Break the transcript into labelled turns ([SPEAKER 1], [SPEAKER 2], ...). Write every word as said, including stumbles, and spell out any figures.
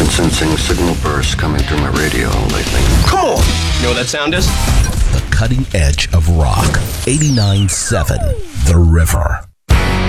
[SPEAKER 1] been sensing signal bursts coming through my radio lately.
[SPEAKER 2] Come on! You know what that sound is?
[SPEAKER 3] The cutting edge of rock. eighty-nine point seven The River.